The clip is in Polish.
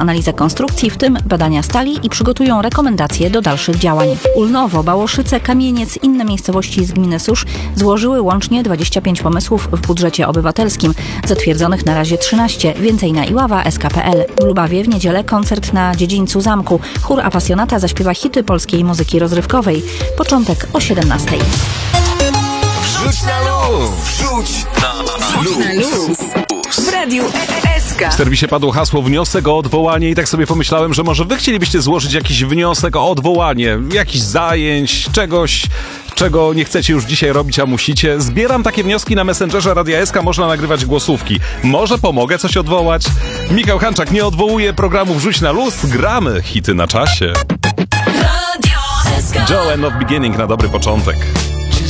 analizę konstrukcji, w tym badania stali i przygotują rekomendacje do dalszych działań. Ulnowo, Bałoszyce, Kamieniec, inne miejscowości z gminy Susz złożyły łącznie 25 pomysłów w budżecie obywatelskim. Zatwierdzonych na razie 13. Więcej na iława.sk.pl. W Lubawie w niedzielę koncert na dziedzińcu zamku. Chór Apasjonata zaśpiewa hity polskiej muzyki rozrywkowej. Początek o 17:00. Wrzuć na luz! Wrzuć na luz! W Radiu SK. W serwisie padło hasło wniosek o odwołanie i tak sobie pomyślałem, że może wy chcielibyście złożyć jakiś wniosek o odwołanie, jakichś zajęć, czegoś, czego nie chcecie już dzisiaj robić, a musicie. Zbieram takie wnioski na Messengerze Radia SK, można nagrywać głosówki. Może pomogę coś odwołać? Michał Hanczak nie odwołuje programu Wrzuć na luz, gramy hity na czasie. Radio SK. Joe and of Beginning na dobry początek.